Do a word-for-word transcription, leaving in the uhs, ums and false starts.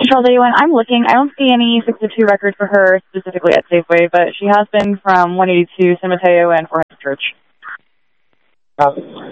Charles eighty-one, I'm looking. I don't see any six oh two record for her specifically at Safeway, but she has been from one eighty-two San Mateo and four hundred Church. Uh,